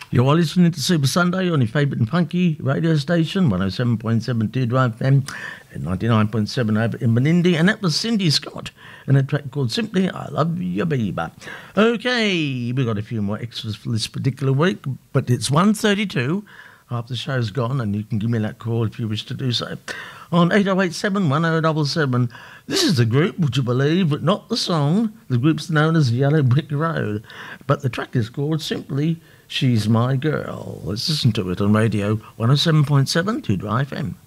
You're listening to Super Sunday on your favourite and funky radio station, 107.7 Teardrop FM and 99.7 over in Menindee, and that was Cindy Scott and a track called Simply I Love You Baby. Okay, we've got a few more extras for this particular week, but it's 1:32. Half the show's gone, and you can give me that call if you wish to do so on 8087 1077. This is the group, would you believe, but not the song. The group's known as Yellow Brick Road, but the track is called simply She's My Girl. Let's listen to it on radio 107.7 Teardrop FM.